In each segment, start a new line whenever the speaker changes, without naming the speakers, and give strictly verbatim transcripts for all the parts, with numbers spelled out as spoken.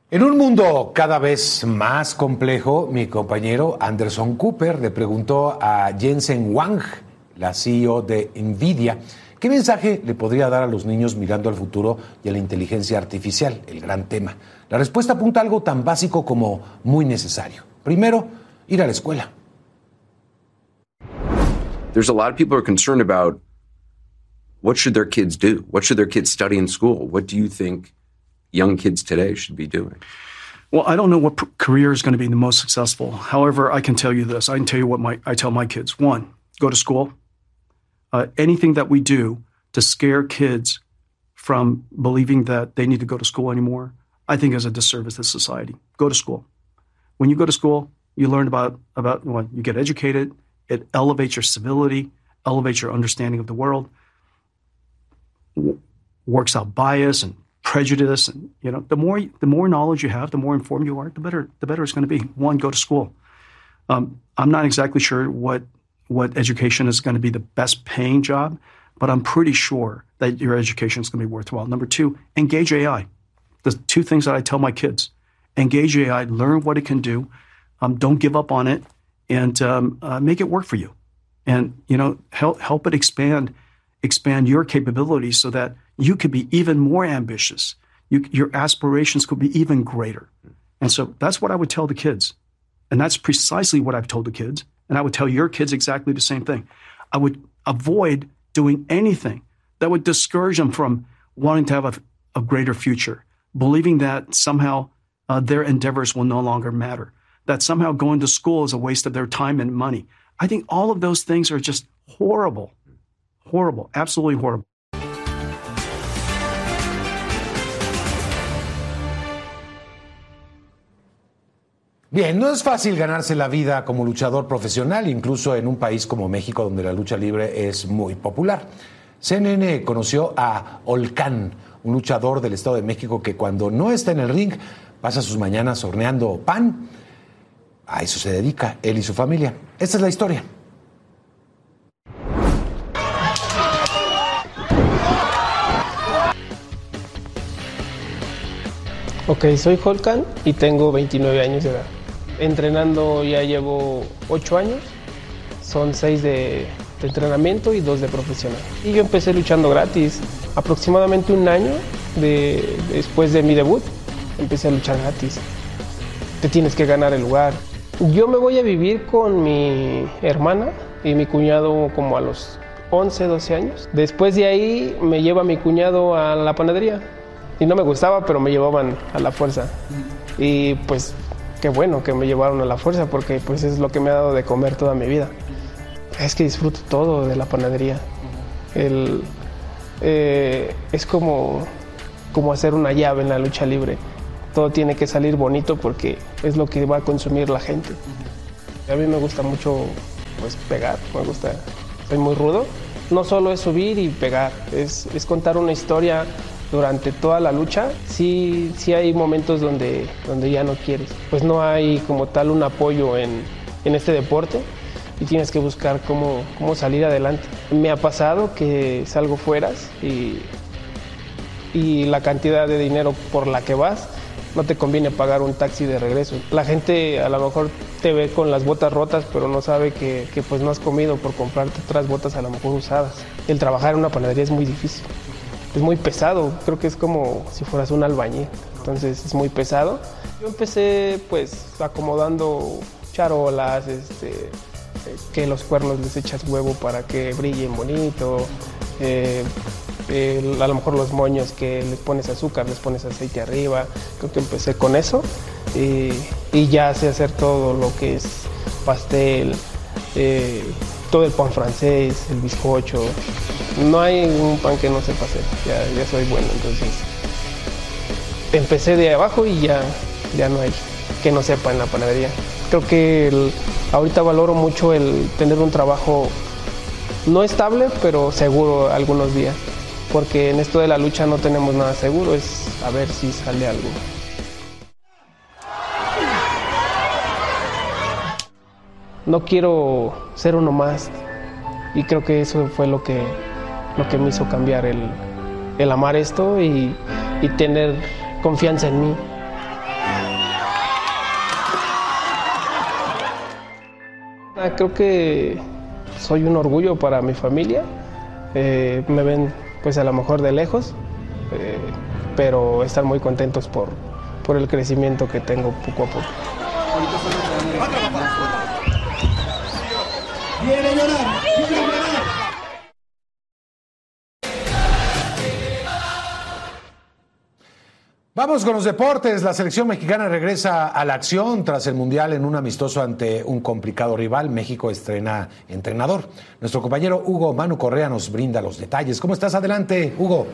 En un mundo cada vez más complejo, mi compañero Anderson Cooper le preguntó a Jensen Huang, la C E O de NVIDIA, qué mensaje le podría dar a los niños mirando al futuro y a la inteligencia artificial, el gran tema. La respuesta apunta a algo tan básico como muy necesario. Primero, ir a la escuela.
There's a lot of people who are concerned about what should their kids do? What should their kids study in school? What do you think young kids today should be doing?
Well, I don't know what career is going to be the most successful. However, I can tell you this. I can tell you what my, I tell my kids. One, go to school. Uh, anything that we do to scare kids from believing that they need to go to school anymore, I think is a disservice to society. Go to school. When you go to school, you learn about, about well, you get educated. It elevates your civility, elevates your understanding of the world, w- works out bias and prejudice, and you know, the more the more knowledge you have, the more informed you are, the better the better it's going to be. One, go to school. Um, I'm not exactly sure what what education is going to be the best paying job, but I'm pretty sure that your education is going to be worthwhile. Number two, engage A I. The two things that I tell my kids: engage A I, learn what it can do, um, don't give up on it, and um, uh, make it work for you. And you know, help help it expand expand your capabilities so that you could be even more ambitious. You, your aspirations could be even greater. And so that's what I would tell the kids. And that's precisely what I've told the kids. And I would tell your kids exactly the same thing. I would avoid doing anything that would discourage them from wanting to have a, a greater future, believing that somehow uh, their endeavors will no longer matter, that somehow going to school is a waste of their time and money. I think all of those things are just horrible, horrible, absolutely horrible.
Bien, no es fácil ganarse la vida como luchador profesional, incluso en un país como México, donde la lucha libre es muy popular. C N N conoció a Olcan, un luchador del Estado de México que cuando no está en el ring pasa sus mañanas horneando pan. A eso se dedica él y su familia. Esta es la historia.
Ok, soy Olcan y tengo veintinueve años de edad. Entrenando ya llevo ocho años, son seis de, de entrenamiento y dos de profesional. Y yo empecé luchando gratis, aproximadamente un año de, después de mi debut, empecé a luchar gratis. Te tienes que ganar el lugar. Yo me voy a vivir con mi hermana y mi cuñado como a los once, doce años. Después de ahí me lleva mi cuñado a la panadería. Y no me gustaba, pero me llevaban a la fuerza. Y pues qué bueno que me llevaron a la fuerza, porque pues es lo que me ha dado de comer toda mi vida. Es que disfruto todo de la panadería. El, eh, es como, como hacer una llave en la lucha libre. Todo tiene que salir bonito porque es lo que va a consumir la gente. A mí me gusta mucho pues, pegar, me gusta, soy muy rudo. No solo es subir y pegar, es, es contar una historia. Durante toda la lucha, sí, sí hay momentos donde, donde ya no quieres. Pues no hay como tal un apoyo en, en este deporte y tienes que buscar cómo, cómo salir adelante. Me ha pasado que salgo fueras y, y la cantidad de dinero por la que vas, no te conviene pagar un taxi de regreso. La gente a lo mejor te ve con las botas rotas, pero no sabe que, que pues no has comido por comprarte otras botas a lo mejor usadas. El trabajar en una panadería es muy difícil. Es muy pesado, creo que es como si fueras un albañil, entonces es muy pesado. Yo empecé pues acomodando charolas, este, que los cuernos les echas huevo para que brillen bonito, eh, eh, a lo mejor los moños que les pones azúcar, les pones aceite arriba. Creo que empecé con eso y, y ya sé hacer todo lo que es pastel, eh, todo el pan francés, el bizcocho. No hay un pan que no sepa hacer, ya, ya soy bueno, entonces empecé de abajo y ya, ya no hay que no sepa en la panadería. Creo que el, ahorita valoro mucho el tener un trabajo no estable, pero seguro algunos días, porque en esto de la lucha no tenemos nada seguro, es a ver si sale algo. No quiero ser uno más y creo que eso fue lo que lo que me hizo cambiar el, el amar esto y, y tener confianza en mí. Creo que soy un orgullo para mi familia. Eh, me ven pues a lo mejor de lejos, eh, pero están muy contentos por, por el crecimiento que tengo poco a poco.
¡Viene a llorar! ¡Viene a llorar!
Vamos con los deportes. La selección mexicana regresa a la acción tras el Mundial en un amistoso ante un complicado rival. México estrena entrenador. Nuestro compañero Hugo Manu Correa nos brinda los detalles. ¿Cómo estás? Adelante, Hugo.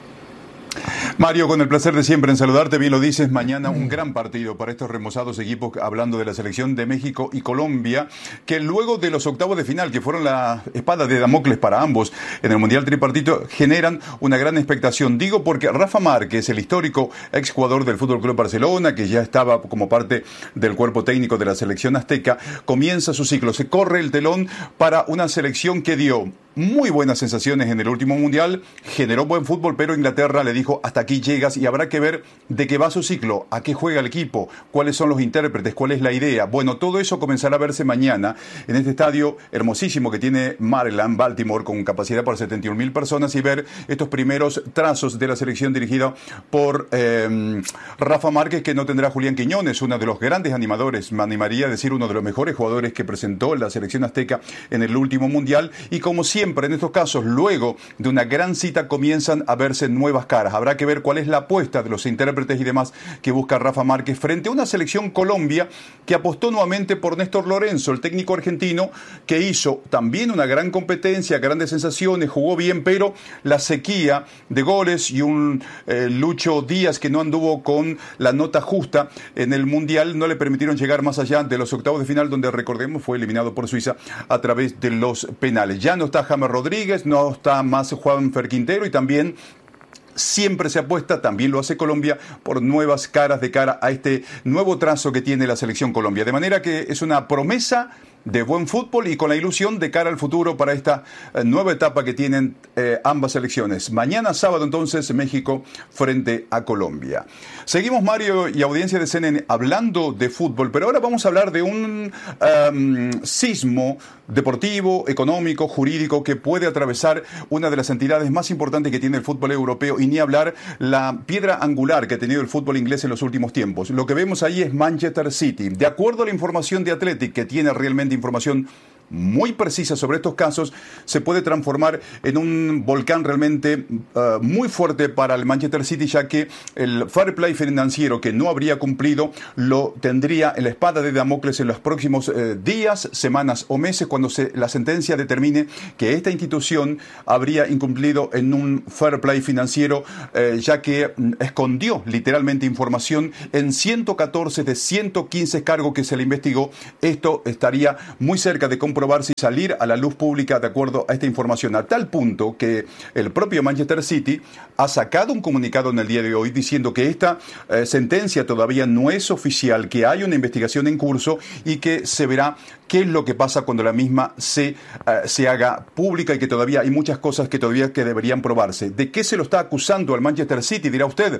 Mario, con el placer de siempre en saludarte, bien lo dices, mañana un gran partido para estos remozados equipos, hablando de la selección de México y Colombia, que luego de los octavos de final, que fueron la espada de Damocles para ambos en el Mundial Tripartito, generan una gran expectación. Digo porque Rafa Márquez, el histórico exjugador del F C Barcelona, que ya estaba como parte del cuerpo técnico de la selección azteca, comienza su ciclo, se corre el telón para una selección que dio muy buenas sensaciones en el último Mundial, generó buen fútbol, pero Inglaterra le dijo hasta aquí llegas y habrá que ver de qué va su ciclo, a qué juega el equipo, cuáles son los intérpretes, cuál es la idea. Bueno, todo eso comenzará a verse mañana en este estadio hermosísimo que tiene Maryland, Baltimore, con capacidad para setenta y un mil personas, y ver estos primeros trazos de la selección dirigida por eh, Rafa Márquez, que no tendrá a Julián Quiñones, uno de los grandes animadores, me animaría a decir uno de los mejores jugadores que presentó la selección azteca en el último Mundial, y como siempre en estos casos, luego de una gran cita comienzan a verse nuevas caras. Habrá que ver cuál es la apuesta de los intérpretes y demás que busca Rafa Márquez frente a una selección Colombia que apostó nuevamente por Néstor Lorenzo, el técnico argentino, que hizo también una gran competencia, grandes sensaciones, jugó bien, pero la sequía de goles y un eh, Lucho Díaz que no anduvo con la nota justa en el Mundial no le permitieron llegar más allá de los octavos de final, donde, recordemos, fue eliminado por Suiza a través de los penales. Ya no está James Rodríguez, no está más Juanfer Quintero, y también siempre se apuesta, también lo hace Colombia, por nuevas caras de cara a este nuevo trazo que tiene la selección Colombia. De manera que es una promesa de buen fútbol y con la ilusión de cara al futuro para esta eh, nueva etapa que tienen eh, ambas selecciones. Mañana sábado entonces México frente a Colombia. Seguimos, Mario y audiencia de C N N, hablando de fútbol, pero ahora vamos a hablar de un um, sismo deportivo, económico, jurídico que puede atravesar una de las entidades más importantes que tiene el fútbol europeo, y ni hablar la piedra angular que ha tenido el fútbol inglés en los últimos tiempos. Lo que vemos ahí es Manchester City. De acuerdo a la información de Athletic, que tiene realmente información muy precisa sobre estos casos, se puede transformar en un volcán realmente uh, muy fuerte para el Manchester City, ya que el fair play financiero que no habría cumplido lo tendría en la espada de Damocles en los próximos uh, días, semanas o meses, cuando se, la sentencia determine que esta institución habría incumplido en un fair play financiero, uh, ya que mm, escondió literalmente información en ciento catorce de ciento quince cargos que se le investigó. Esto estaría muy cerca de comprobarse y salir a la luz pública de acuerdo a esta información, a tal punto que el propio Manchester City ha sacado un comunicado en el día de hoy diciendo que esta eh, sentencia todavía no es oficial, que hay una investigación en curso y que se verá qué es lo que pasa cuando la misma se, eh, se haga pública, y que todavía hay muchas cosas que todavía que deberían probarse. ¿De qué se lo está acusando al Manchester City? Dirá usted.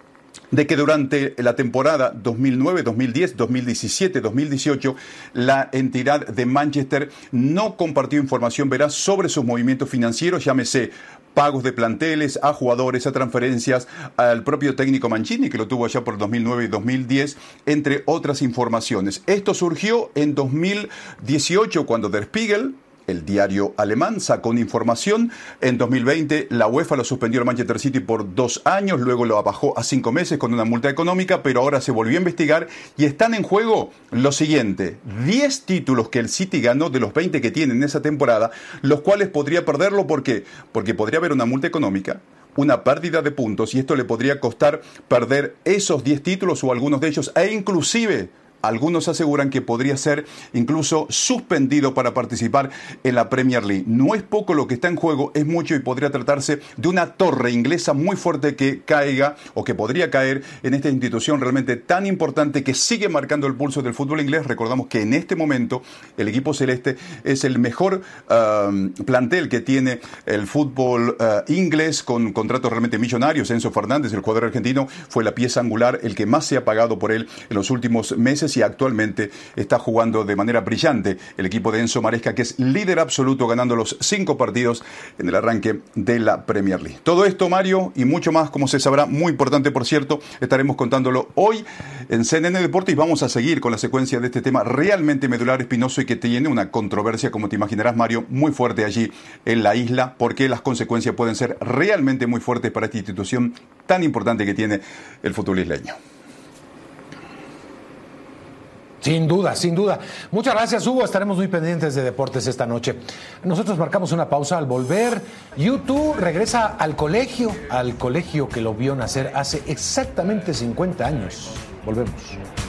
De que durante la temporada dos mil nueve, dos mil diez, dos mil diecisiete, dos mil dieciocho, la entidad de Manchester no compartió información veraz sobre sus movimientos financieros, llámese pagos de planteles, a jugadores, a transferencias, al propio técnico Mancini, que lo tuvo allá por dos mil nueve y dos mil diez, entre otras informaciones. Esto surgió en dos mil dieciocho, cuando Der Spiegel, el diario alemán, sacó una información. En dos mil veinte la UEFA lo suspendió al Manchester City por dos años, luego lo bajó a cinco meses con una multa económica, pero ahora se volvió a investigar y están en juego lo siguiente: diez títulos que el City ganó de los veinte que tiene en esa temporada, los cuales podría perderlo. ¿Por qué? Porque podría haber una multa económica, una pérdida de puntos, y esto le podría costar perder esos diez títulos o algunos de ellos, e inclusive algunos aseguran que podría ser incluso suspendido para participar en la Premier League. No es poco lo que está en juego, es mucho, y podría tratarse de una torre inglesa muy fuerte que caiga o que podría caer en esta institución realmente tan importante que sigue marcando el pulso del fútbol inglés. Recordamos que en este momento el equipo celeste es el mejor uh, plantel que tiene el fútbol uh, inglés, con contratos realmente millonarios. Enzo Fernández, el jugador argentino, fue la pieza angular, el que más se ha pagado por él en los últimos meses, ocasiones y actualmente está jugando de manera brillante el equipo de Enzo Maresca, que es líder absoluto, ganando los cinco partidos en el arranque de la Premier League. Todo esto, Mario, y mucho más, como se sabrá, muy importante, por cierto, estaremos contándolo hoy en C N N Deportes y vamos a seguir con la secuencia de este tema realmente medular, espinoso y que tiene una controversia, como te imaginarás, Mario, muy fuerte allí en la isla, porque las consecuencias pueden ser realmente muy fuertes para esta institución tan importante que tiene el fútbol isleño.
Sin duda, sin duda. Muchas gracias, Hugo. Estaremos muy pendientes de deportes esta noche. Nosotros marcamos una pausa. Al volver, YouTube regresa al colegio, al colegio que lo vio nacer hace exactamente cincuenta años. Volvemos.